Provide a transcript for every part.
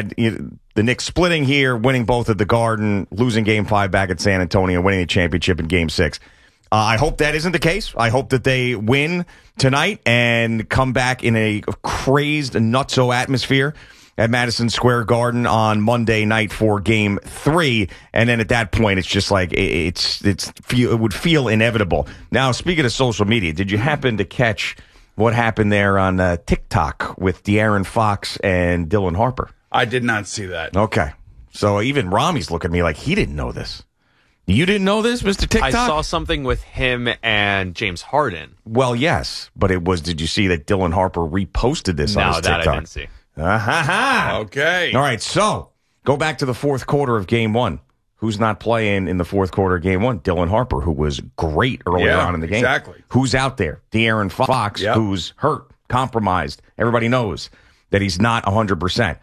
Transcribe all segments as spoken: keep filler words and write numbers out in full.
had you know, the Knicks splitting here, winning both at the Garden, losing Game Five back at San Antonio, winning the championship in Game Six. Uh, I hope that isn't the case. I hope that they win tonight and come back in a crazed, nutso atmosphere at Madison Square Garden on Monday night for Game Three, and then at that point, it's just like it's it's it would feel inevitable. Now, speaking of social media, did you happen to catch what happened there on uh, TikTok with De'Aaron Fox and Dylan Harper? I did not see that. Okay, so even Rami's looking at me like he didn't know this. You didn't know this, Mister TikTok? I saw something with him and James Harden. Well, yes, but it was. Did you see that Dylan Harper reposted this no, on his that TikTok? I didn't see. Uh-ha-ha. Okay. All right, so go back to the fourth quarter of Game One. Who's not playing in the fourth quarter of Game One? Dylan Harper, who was great earlier yeah, on in the game. Exactly. Who's out there? De'Aaron Fox, yep. who's hurt, compromised. Everybody knows that he's not one hundred percent.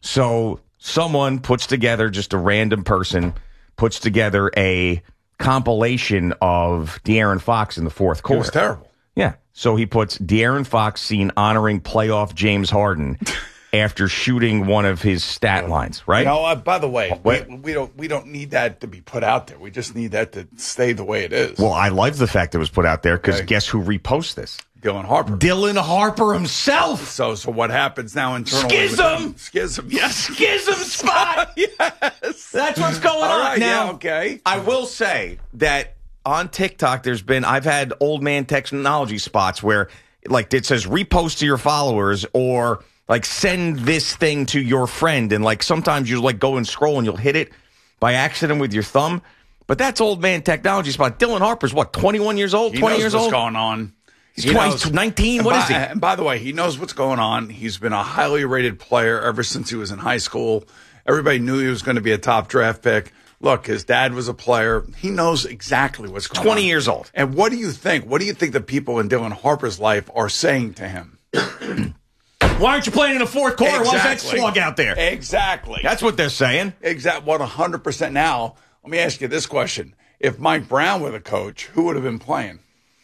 So someone puts together, just a random person, puts together a compilation of De'Aaron Fox in the fourth quarter. It was terrible. Yeah. So he puts De'Aaron Fox seen honoring playoff James Harden after shooting one of his stat lines, right? You know, uh, by the way, we, What? we don't we don't need that to be put out there. We just need that to stay the way it is. Well, I like the fact it was put out there because Okay. guess who reposts this? Dylan Harper. Dylan Harper himself. So so what happens now internally? Schism! With Schism. Yes, schism spot. Yes. That's what's going All on. right, Now, yeah, okay. I will say that on TikTok, there's been, I've had old man technology spots where, like, it says repost to your followers or, like, send this thing to your friend. And, like, sometimes you, like, go and scroll and you'll hit it by accident with your thumb. But that's old man technology spot. Dylan Harper's, what, twenty-one years old, He twenty knows years what's old? going on. He's He twenty, knows- nineteen. And What by, is he? And by the way, he knows what's going on. He's been a highly rated player ever since he was in high school. Everybody knew he was going to be a top draft pick. Look, his dad was a player. He knows exactly what's going on. twenty years old. And what do you think? What do you think the people in Dylan Harper's life are saying to him? Why aren't you playing in the fourth quarter? Why's that Exactly. slug out there? Exactly. That's what they're saying. Exactly. What, one hundred percent now? Let me ask you this question. If Mike Brown were the coach, who would have been playing?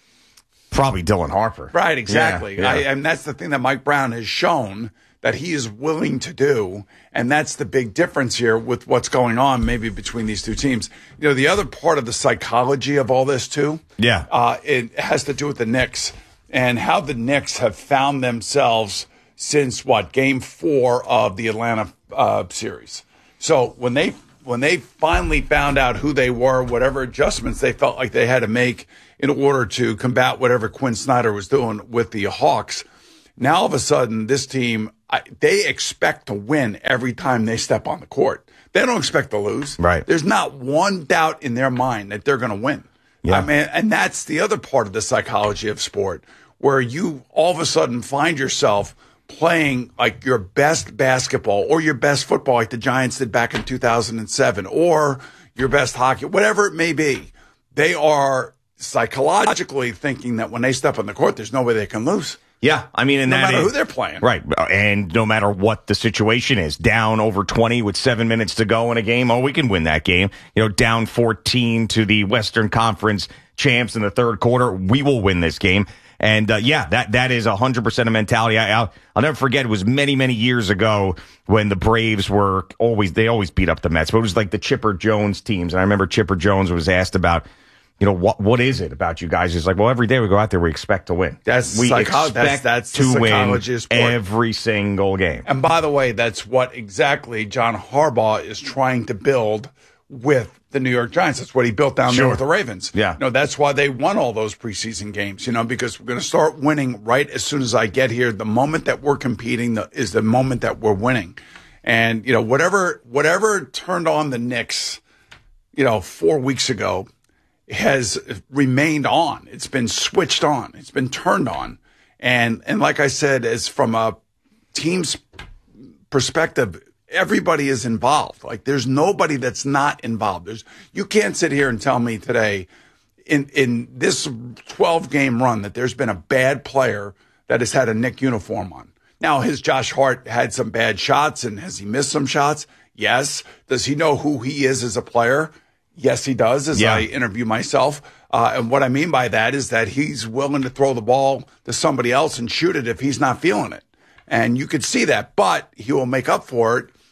Probably Dylan Harper. Right, exactly. Yeah, yeah. I, and that's the thing that Mike Brown has shown that he is willing to do. And that's the big difference here with what's going on maybe between these two teams. You know, the other part of the psychology of all this, too, Yeah. uh, it has to do with the Knicks and how the Knicks have found themselves since, what, game four of the Atlanta uh, series. So when they when they finally found out who they were, whatever adjustments they felt like they had to make in order to combat whatever Quinn Snyder was doing with the Hawks, now all of a sudden this team, I, they expect to win every time they step on the court. They don't expect to lose. Right. There's not one doubt in their mind that they're going to win. Yeah. I mean, and that's the other part of the psychology of sport, where you all of a sudden find yourself playing like your best basketball or your best football like the Giants did back in two thousand seven, or your best hockey, whatever it may be. They are psychologically thinking that when they step on the court, there's no way they can lose. Yeah, I mean, and No that matter is- who they're playing. Right, and no matter what the situation is, down over twenty with seven minutes to go in a game, oh, we can win that game. You know, down fourteen to the Western Conference champs in the third quarter, we will win this game. And uh, yeah, that that is one hundred percent a mentality. I, I'll, I'll never forget, it was many, many years ago when the Braves were always, they always beat up the Mets, but it was like the Chipper Jones teams. And I remember Chipper Jones was asked about, you know, what what is it about you guys? He's like, well, every day we go out there, we expect to win. That's we psycho- expect that's- that's the to win psychology of sport. every single game. And by the way, that's what exactly John Harbaugh is trying to build with the New York Giants. That's what he built down Sure. there with the Ravens. Yeah. You know, that's why they won all those preseason games, you know, because we're going to start winning right as soon as I get here. The moment that we're competing the, is the moment that we're winning. And, you know, whatever, whatever turned on the Knicks, you know, four weeks ago has remained on. It's been switched on. It's been turned on. And, and like I said, as from a team's perspective, everybody is involved. Like there's nobody that's not involved. There's, you can't sit here and tell me today in, in this twelve game run that there's been a bad player that has had a Knick uniform on. Now, has Josh Hart had some bad shots and has he missed some shots? Yes. Does he know who he is as a player? Yes, he does, as Yeah. I interview myself. Uh, and what I mean by that is that he's willing to throw the ball to somebody else and shoot it if he's not feeling it. And you could see that, but he will make up for it